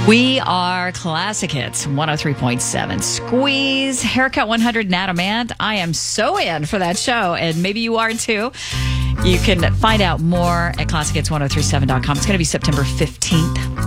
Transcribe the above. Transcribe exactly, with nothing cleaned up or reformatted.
We are Classic Hits one oh three point seven. Squeeze, Haircut one hundred, Nat Amand. I am so in for that show, and maybe you are too. You can find out more at classic hits ten thirty-seven dot com. It's going to be September fifteenth.